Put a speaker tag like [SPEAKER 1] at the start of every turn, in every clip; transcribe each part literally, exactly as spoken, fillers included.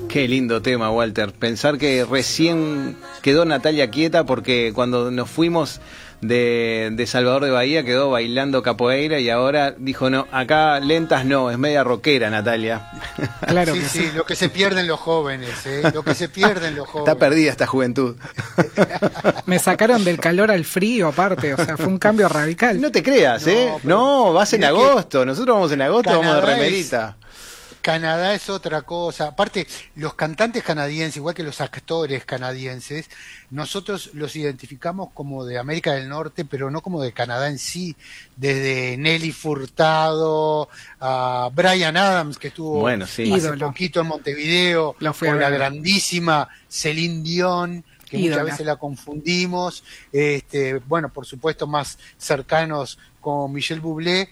[SPEAKER 1] Qué lindo tema, Walter. Pensar que recién quedó Natalia quieta porque cuando nos fuimos de, de Salvador de Bahía quedó bailando capoeira y ahora dijo, no, acá lentas no, es media rockera, Natalia.
[SPEAKER 2] Claro sí, que sí, sí, lo que se pierden los jóvenes, ¿eh? Lo que se pierden los jóvenes.
[SPEAKER 1] Está perdida esta juventud.
[SPEAKER 3] Me sacaron del calor al frío, aparte, o sea, fue un cambio radical.
[SPEAKER 1] No te creas, ¿eh? No, no vas en agosto, nosotros vamos en agosto,
[SPEAKER 2] Canadá
[SPEAKER 1] vamos de remerita.
[SPEAKER 2] Es... Canadá es otra cosa. Aparte, los cantantes canadienses, igual que los actores canadienses, nosotros los identificamos como de América del Norte, pero no como de Canadá en sí. Desde Nelly Furtado a Bryan Adams, que estuvo
[SPEAKER 1] bueno, sí.
[SPEAKER 2] hace
[SPEAKER 3] Ídolo.
[SPEAKER 2] poquito en Montevideo, con la grandísima Celine Dion, que Ídola. Muchas veces la confundimos. Este, bueno, por supuesto, más cercanos con Michel Bublé,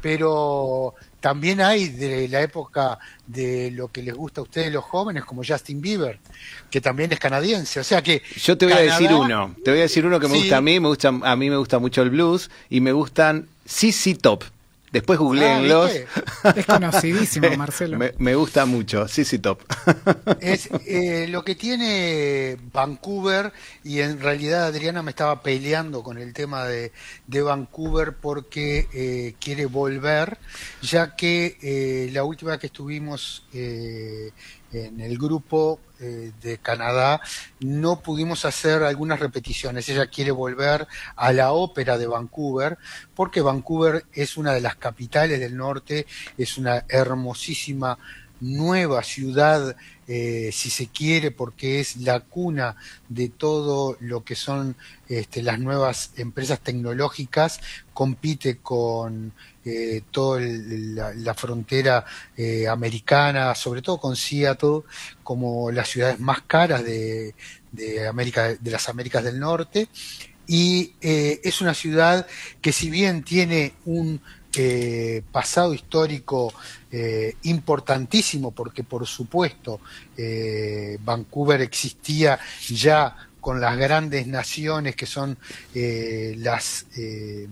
[SPEAKER 2] pero también hay de la época de lo que les gusta a ustedes los jóvenes, como Justin Bieber, que también es canadiense. O sea que
[SPEAKER 1] yo te voy
[SPEAKER 2] Canadá...
[SPEAKER 1] a decir uno, te voy a decir uno que me sí. gusta a mí, me gusta a mí me gusta mucho el blues y me gustan C C Top. Después googleenlos.
[SPEAKER 3] Ah, es conocidísimo, Marcelo.
[SPEAKER 1] Me, me gusta mucho, C C Top.
[SPEAKER 2] Es eh, lo que tiene Vancouver, y en realidad Adriana me estaba peleando con el tema de, de Vancouver porque eh, quiere volver, ya que eh, la última vez que estuvimos eh, en el grupo eh, de Canadá no pudimos hacer algunas repeticiones. Ella quiere volver a la ópera de Vancouver porque Vancouver es una de las capitales del norte, es una hermosísima nueva ciudad, eh, si se quiere, porque es la cuna de todo lo que son este, las nuevas empresas tecnológicas. Compite con eh, toda la, la frontera eh, americana, sobre todo con Seattle, como las ciudades más caras de, de América, de las Américas del Norte. Y eh, es una ciudad que, si bien tiene un eh, pasado histórico eh, importantísimo, porque por supuesto eh, Vancouver existía ya con las grandes naciones que son eh, las, eh,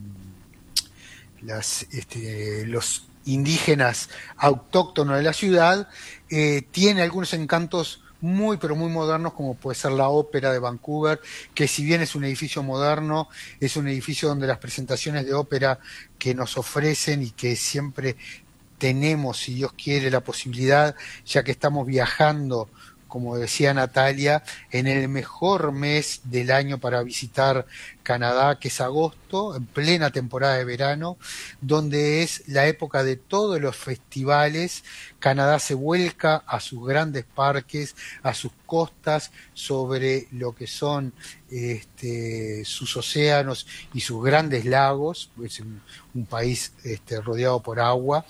[SPEAKER 2] las este, los indígenas autóctonos de la ciudad, eh, tiene algunos encantos muy pero muy modernos, como puede ser la ópera de Vancouver, que si bien es un edificio moderno, es un edificio donde las presentaciones de ópera que nos ofrecen y que siempre tenemos, si Dios quiere, la posibilidad, ya que estamos viajando, como decía Natalia, en el mejor mes del año para visitar Canadá, que es agosto, en plena temporada de verano, donde es la época de todos los festivales. Canadá se vuelca a sus grandes parques, a sus costas, sobre lo que son este, sus océanos y sus grandes lagos. Es un, un país este, rodeado por agua.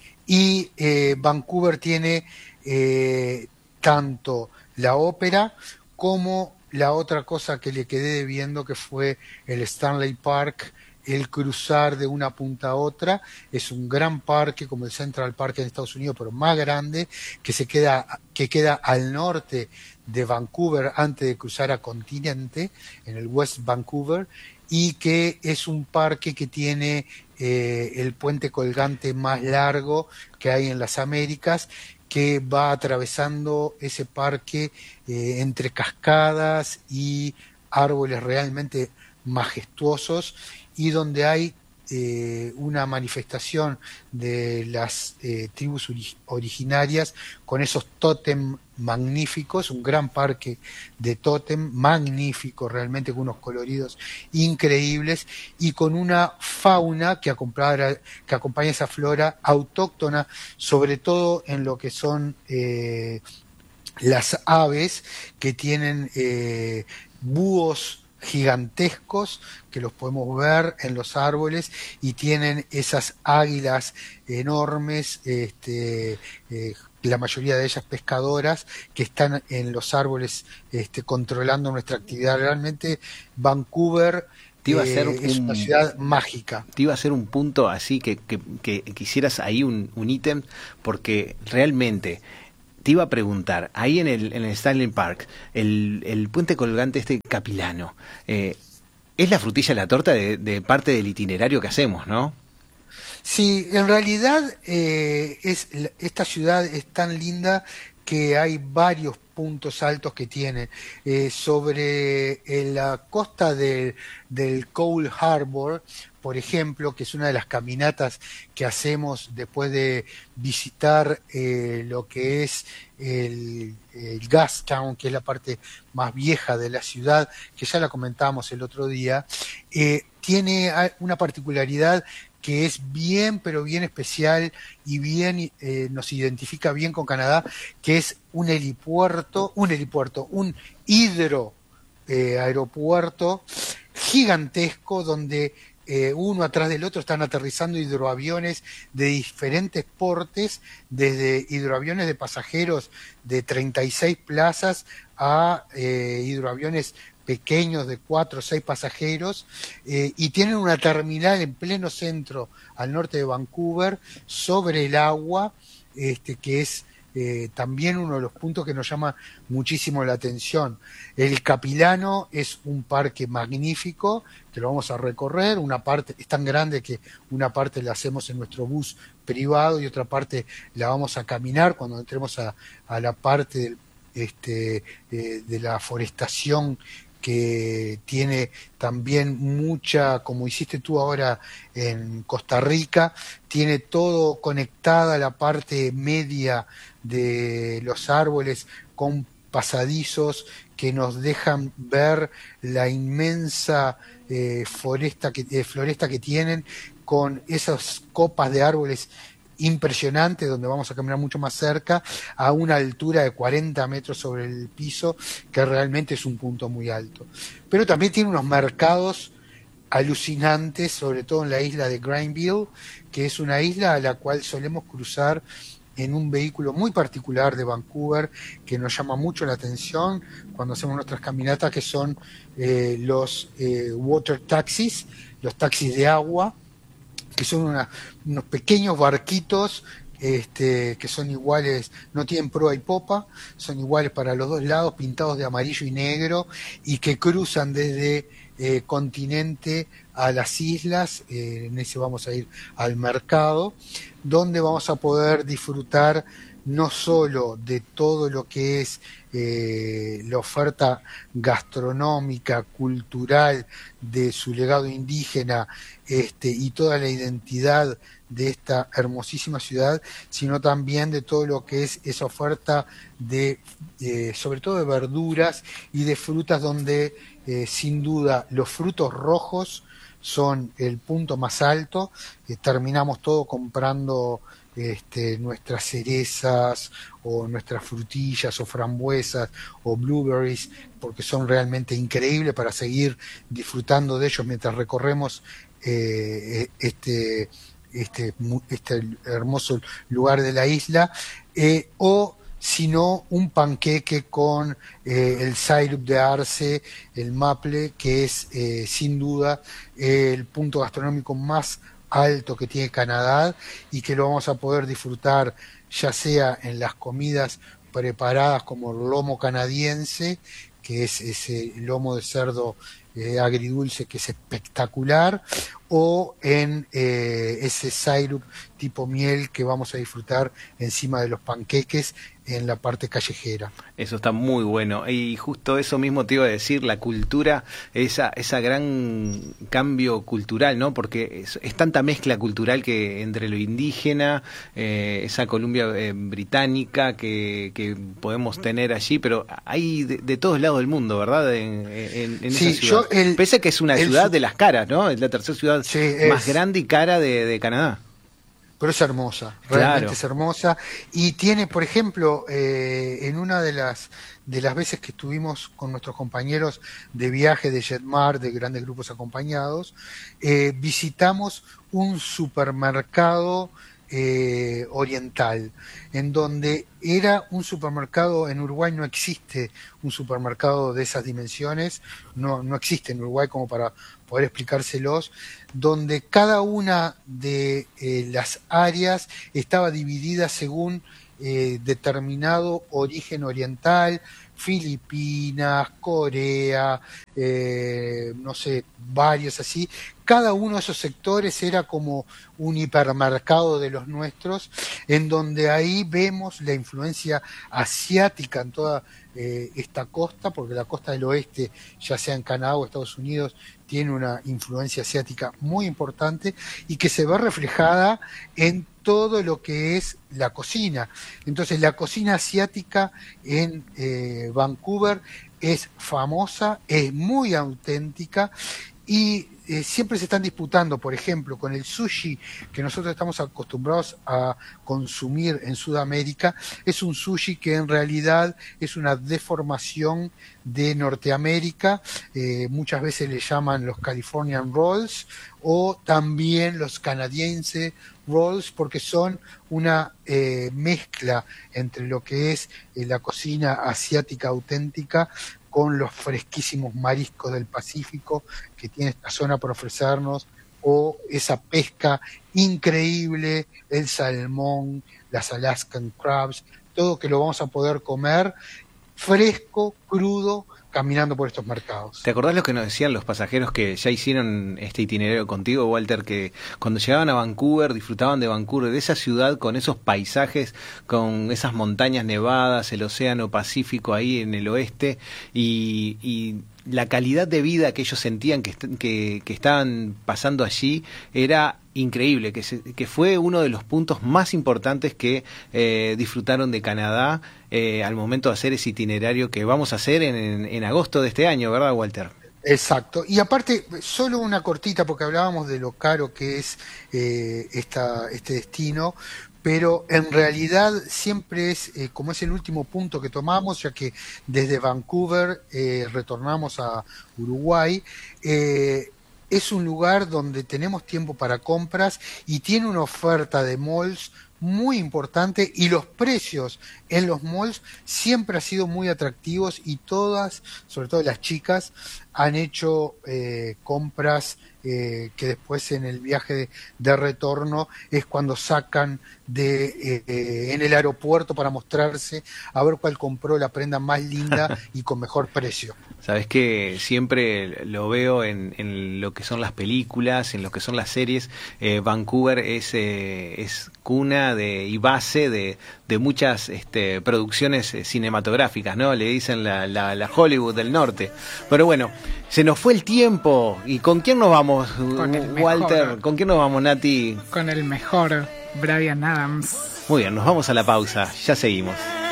[SPEAKER 2] Y eh, Vancouver tiene eh, tanto la ópera como la otra cosa que le quedé debiendo, que fue el Stanley Park, el cruzar de una punta a otra. Es un gran parque como el Central Park en Estados Unidos, pero más grande, que se queda, que queda al norte de Vancouver antes de cruzar a continente, en el West Vancouver, y que es un parque que tiene eh, el puente colgante más largo que hay en las Américas, que va atravesando ese parque eh, entre cascadas y árboles realmente majestuosos, y donde hay eh, una manifestación de las eh, tribus ori- originarias con esos tótem magníficos, un gran parque de tótem magnífico, realmente con unos coloridos increíbles y con una fauna que acompaña, que acompaña esa flora autóctona, sobre todo en lo que son eh, las aves, que tienen eh, búhos gigantescos que los podemos ver en los árboles, y tienen esas águilas enormes, este, eh, la mayoría de ellas pescadoras, que están en los árboles este, controlando nuestra actividad. Realmente Vancouver
[SPEAKER 1] te iba a hacer
[SPEAKER 2] eh, es
[SPEAKER 1] un,
[SPEAKER 2] una ciudad mágica.
[SPEAKER 1] Te iba a hacer un punto así que, que, que quisieras ahí un, un ítem, porque realmente te iba a preguntar, ahí en el, en el Stanley Park, el, el puente colgante este capilano, eh, es la frutilla de la torta de, de parte del itinerario que hacemos, ¿no?
[SPEAKER 2] Sí, en realidad eh, es esta ciudad es tan linda que hay varios puntos altos que tienen. Eh, sobre eh, la costa de, del Cole Harbor, por ejemplo, que es una de las caminatas que hacemos después de visitar eh, lo que es el, el Gastown, que es la parte más vieja de la ciudad, que ya la comentábamos el otro día, eh, tiene una particularidad que es bien, pero bien especial y bien eh, nos identifica bien con Canadá, que es un helipuerto, un helipuerto, un hidro eh, aeropuerto gigantesco donde eh, uno atrás del otro están aterrizando hidroaviones de diferentes portes, desde hidroaviones de pasajeros de treinta y seis plazas a eh, hidroaviones pequeños de cuatro o seis pasajeros, eh, y tienen una terminal en pleno centro al norte de Vancouver sobre el agua, este, que es eh, también uno de los puntos que nos llama muchísimo la atención. El Capilano es un parque magnífico que lo vamos a recorrer, una parte es tan grande que una parte la hacemos en nuestro bus privado y otra parte la vamos a caminar cuando entremos a, a la parte del, este, eh, de la forestación, que tiene también mucha, como hiciste tú ahora en Costa Rica, tiene todo conectada la parte media de los árboles con pasadizos que nos dejan ver la inmensa eh, foresta que, eh, floresta que tienen, con esas copas de árboles impresionante, donde vamos a caminar mucho más cerca, a una altura de cuarenta metros sobre el piso, que realmente es un punto muy alto. Pero también tiene unos mercados alucinantes, sobre todo en la isla de Granville, que es una isla a la cual solemos cruzar en un vehículo muy particular de Vancouver, que nos llama mucho la atención cuando hacemos nuestras caminatas, que son eh, los eh, water taxis, los taxis de agua, que son una, unos pequeños barquitos este, que son iguales, no tienen proa y popa, son iguales para los dos lados, pintados de amarillo y negro, y que cruzan desde eh, continente a las islas. Eh, en ese vamos a ir al mercado, donde vamos a poder disfrutar no solo de todo lo que es eh, la oferta gastronómica, cultural de su legado indígena, este, y toda la identidad de esta hermosísima ciudad, sino también de todo lo que es esa oferta de, eh, sobre todo de verduras y de frutas, donde eh, sin duda los frutos rojos son el punto más alto. Eh, terminamos todo comprando Este, nuestras cerezas o nuestras frutillas o frambuesas o blueberries, porque son realmente increíbles para seguir disfrutando de ellos mientras recorremos eh, este, este, este hermoso lugar de la isla, eh, o sino un panqueque con eh, el syrup de arce, el maple, que es eh, sin duda eh, el punto gastronómico más alto que tiene Canadá, y que lo vamos a poder disfrutar ya sea en las comidas preparadas como el lomo canadiense, que es ese lomo de cerdo eh, agridulce que es espectacular, o en eh, ese syrup tipo miel que vamos a disfrutar encima de los panqueques en la parte callejera.
[SPEAKER 1] Eso está muy bueno, y justo eso mismo te iba a decir, la cultura, esa esa gran cambio cultural, ¿no? Porque es, es tanta mezcla cultural que entre lo indígena, eh, esa Columbia eh, británica que, que podemos tener allí, pero hay de, de todos lados del mundo, ¿verdad? En, en, en
[SPEAKER 2] sí,
[SPEAKER 1] esa ciudad.
[SPEAKER 2] Yo el,
[SPEAKER 1] Pese a que es una
[SPEAKER 2] el,
[SPEAKER 1] ciudad de las caras, ¿no? Es la tercera ciudad
[SPEAKER 2] sí,
[SPEAKER 1] más
[SPEAKER 2] es,
[SPEAKER 1] grande y cara de, de Canadá.
[SPEAKER 2] Pero es hermosa, realmente
[SPEAKER 1] Claro.
[SPEAKER 2] es hermosa, y tiene, por ejemplo, eh, en una de las de las veces que estuvimos con nuestros compañeros de viaje de Jetmar, de grandes grupos acompañados, eh, visitamos un supermercado eh, oriental, en donde era un supermercado. En Uruguay no existe un supermercado de esas dimensiones, no, no existe en Uruguay como para poder explicárselos, donde cada una de eh, las áreas estaba dividida según eh, determinado origen oriental, Filipinas, Corea, eh, no sé, varios así, cada uno de esos sectores era como un hipermercado de los nuestros, en donde ahí vemos la influencia asiática en toda eh, esta costa, porque la costa del oeste, ya sea en Canadá o Estados Unidos, tiene una influencia asiática muy importante y que se ve reflejada en todo lo que es la cocina. Entonces, la cocina asiática en eh, Vancouver es famosa, es muy auténtica y eh, siempre se están disputando, por ejemplo, con el sushi que nosotros estamos acostumbrados a consumir en Sudamérica. Es un sushi que en realidad es una deformación de Norteamérica, eh, muchas veces le llaman los Californian Rolls o también los canadienses rolls, porque son una eh, mezcla entre lo que es eh, la cocina asiática auténtica con los fresquísimos mariscos del Pacífico que tiene esta zona por ofrecernos, o esa pesca increíble, el salmón, las Alaskan crabs, todo que lo vamos a poder comer fresco, crudo, caminando por estos mercados.
[SPEAKER 1] ¿Te acordás lo que nos decían los pasajeros que ya hicieron este itinerario contigo, Walter, que cuando llegaban a Vancouver disfrutaban de Vancouver, de esa ciudad con esos paisajes, con esas montañas nevadas, el océano Pacífico ahí en el oeste y, y la calidad de vida que ellos sentían que, que, que estaban pasando allí era increíble, que, se, que fue uno de los puntos más importantes que eh, disfrutaron de Canadá eh, al momento de hacer ese itinerario que vamos a hacer en, en, en agosto de este año, ¿verdad, Walter?
[SPEAKER 2] Exacto, y aparte, solo una cortita, porque hablábamos de lo caro que es eh, esta, este destino, pero en realidad siempre es, eh, como es el último punto que tomamos, ya que desde Vancouver eh, retornamos a Uruguay, eh, es un lugar donde tenemos tiempo para compras y tiene una oferta de malls muy importante y los precios en los malls siempre han sido muy atractivos y todas, sobre todo las chicas, han hecho eh, compras eh, que después en el viaje de, de retorno es cuando sacan de eh, en el aeropuerto para mostrarse a ver cuál compró la prenda más linda y con mejor precio.
[SPEAKER 1] Sabes que siempre lo veo en, en lo que son las películas, en lo que son las series. eh, Vancouver es, eh, es cuna de y base de, de muchas este, producciones eh, cinematográficas, ¿no? Le dicen la, la, la Hollywood del norte. Pero bueno, se nos fue el tiempo. ¿Y con quién nos vamos, Walter? Mejor. ¿Con quién nos vamos, Nati?
[SPEAKER 3] Con el mejor, Bryan Adams.
[SPEAKER 1] Muy bien, nos vamos a la pausa. Ya seguimos.